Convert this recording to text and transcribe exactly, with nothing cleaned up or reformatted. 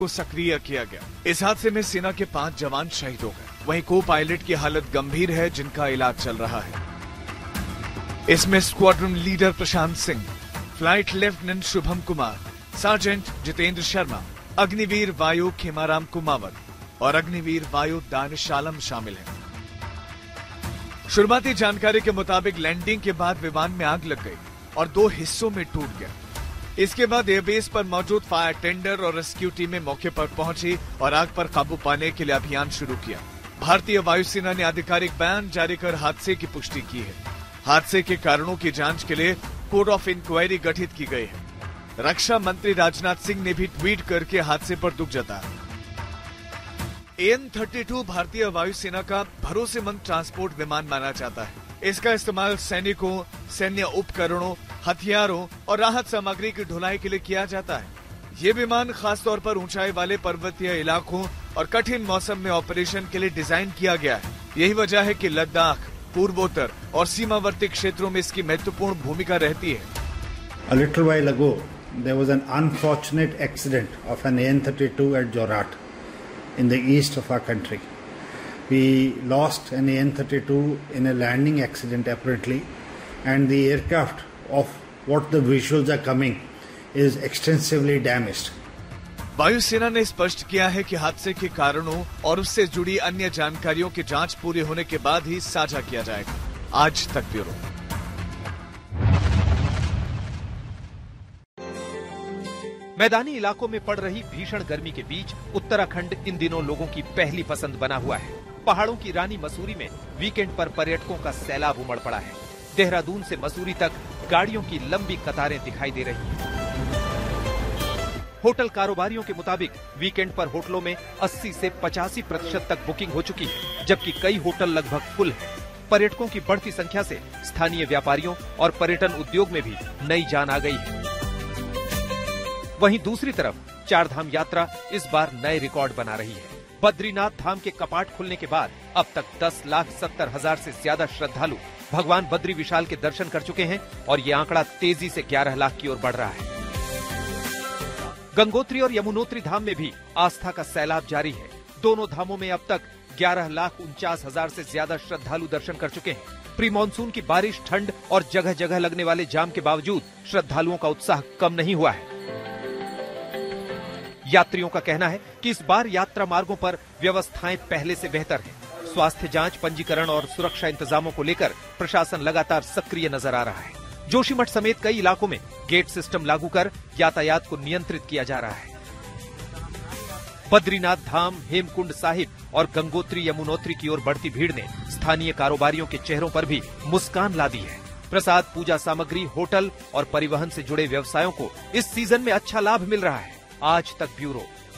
को सक्रिय किया गया। इस हादसे में सेना के पांच जवान शहीद हो गए। वहीं को पायलट की हालत गंभीर है, जिनका इलाज चल रहा है। इसमें squadron leader Prashant Singh, flight lieutenant Shubham Kumar, sergeant Jitendra Sharma, Agniveer वायु खेमाराम कुमावत और अग्निवीर वायु दानिश आलम शामिल हैं। शुरुआती जानकारी के मुताबिक लैंडिंग के बाद विमान में आग लग गई और दो हिस्सों में टूट गया। इसके बाद एयरबेस पर मौजूद फायर टेंडर और रेस्क्यू टीमें मौके पर पहुंची और आग पर काबू पाने के लिए अभियान शुरू किया। भारतीय वायुसेना ने आधिकारिक बयान जारी कर हादसे की पुष्टि की है। हादसे के कारणों की जांच के लिए कोर्ट ऑफ इंक्वायरी गठित की गई है। रक्षा मंत्री राजनाथ सिंह ने भी ट्वीट करके हादसे पर दुख जताया। एन थर्टी टू भारतीय वायुसेना का भरोसेमंद ट्रांसपोर्ट विमान माना जाता है। इसका इस्तेमाल सैनिकों, सैन्य उपकरणों, हथियारों और राहत सामग्री की ढुलाई के लिए किया जाता है। ये विमान खासतौर पर ऊंचाई वाले पर्वतीय इलाकों और कठिन मौसम में ऑपरेशन के लिए डिजाइन किया गया है। यही वजह है कि लद्दाख, पूर्वोत्तर और सीमावर्ती क्षेत्रों में इसकी महत्वपूर्ण भूमिका रहती है। A little while ago, there was an unfortunate accident of an A N thirty-two at Jorat in the east of our country. We lost an A N thirty-two in a landing accident apparently, and the aircraft of what the visuals are coming is extensively damaged. वायुसेना ने स्पष्ट किया है कि हादसे के कारणों और उससे जुड़ी अन्य जानकारियों की जांच पूरी होने के बाद ही साझा किया जाएगा। आज तक ब्यूरो। मैदानी इलाकों में पड़ रही भीषण गर्मी के बीच उत्तराखंड इन दिनों लोगों की पहली पसंद बना हुआ है। पहाड़ों की रानी मसूरी में वीकेंड पर पर्यटकों का सैलाब उमड़ पड़ा है। देहरादून से मसूरी तक गाड़ियों की लंबी कतारें दिखाई दे रही हैं। होटल कारोबारियों के मुताबिक वीकेंड पर होटलों में अस्सी से पचासी प्रतिशत तक बुकिंग हो चुकी है, जबकि कई होटल लगभग फुल हैं। पर्यटकों की बढ़ती संख्या से स्थानीय व्यापारियों और पर्यटन उद्योग में भी नई जान आ गई है। वहीं दूसरी तरफ चारधाम यात्रा इस बार नए रिकॉर्ड बना रही है। बद्रीनाथ धाम के कपाट खुलने के बाद अब तक दस लाख सत्तर हजार से ज्यादा श्रद्धालु भगवान बद्री विशाल के दर्शन कर चुके हैं और ये आंकड़ा तेजी से ग्यारह लाख की ओर बढ़ रहा है। गंगोत्री और यमुनोत्री धाम में भी आस्था का सैलाब जारी है। दोनों धामों में अब तक ग्यारह लाख उनचास हजार से ज्यादा श्रद्धालु दर्शन कर चुके हैं। प्री मानसून की बारिश, ठंड और जगह जगह लगने वाले जाम के बावजूद श्रद्धालुओं का उत्साह कम नहीं हुआ है। यात्रियों का कहना है कि इस बार यात्रा मार्गों पर व्यवस्थाएं पहले से बेहतर हैं। स्वास्थ्य जांच, पंजीकरण और सुरक्षा इंतजामों को लेकर प्रशासन लगातार सक्रिय नजर आ रहा है। जोशीमठ समेत कई इलाकों में गेट सिस्टम लागू कर यातायात को नियंत्रित किया जा रहा है। बद्रीनाथ धाम, हेमकुंड साहिब और गंगोत्री यमुनोत्री की ओर बढ़ती भीड़ ने स्थानीय कारोबारियों के चेहरों पर भी मुस्कान ला दी है। प्रसाद, पूजा सामग्री, होटल और परिवहन से जुड़े व्यवसायों को इस सीजन में अच्छा लाभ मिल रहा है। आज तक ब्यूरो,